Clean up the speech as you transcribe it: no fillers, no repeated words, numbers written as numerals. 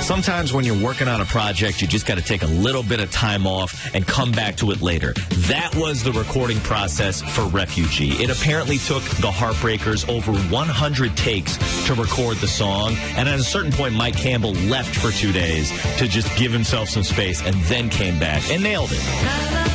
Sometimes when you're working on a project, you just got to take a little bit of time off and come back to it later. That was the recording process for Refugee. It apparently took the Heartbreakers over 100 takes to record the song, and at a certain point, Mike Campbell left for 2 days to just give himself some space and then came back and nailed it.